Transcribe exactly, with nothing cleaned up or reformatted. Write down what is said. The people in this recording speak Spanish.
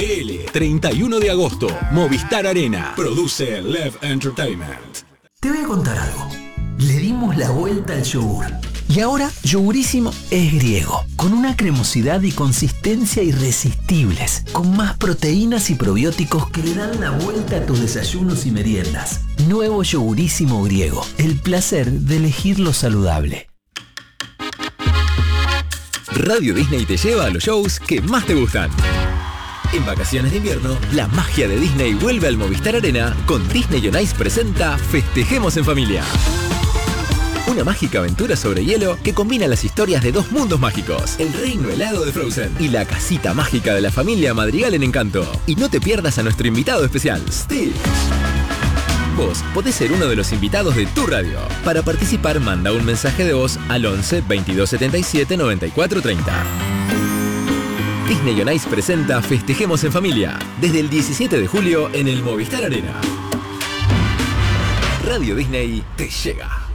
G L, treinta y uno de agosto, Movistar Arena. Produce Lev Entertainment. Te voy a contar algo. Le dimos la vuelta al yogur. Y ahora Yogurísimo es griego, con una cremosidad y consistencia irresistibles, con más proteínas y probióticos que le dan la vuelta a tus desayunos y meriendas. Nuevo Yogurísimo griego, el placer de elegir lo saludable. Radio Disney te lleva a los shows que más te gustan. En vacaciones de invierno, la magia de Disney vuelve al Movistar Arena con Disney on Ice presenta Festejemos en Familia. Una mágica aventura sobre hielo que combina las historias de dos mundos mágicos, el reino helado de Frozen y la casita mágica de la familia Madrigal en Encanto. Y no te pierdas a nuestro invitado especial, Stitch. Vos podés ser uno de los invitados de tu radio. Para participar, manda un mensaje de voz al once, veintidós setenta y siete, noventa y cuatro treinta. Disney on Ice presenta Festejemos en Familia, desde el diecisiete de julio en el Movistar Arena. Radio Disney te llega.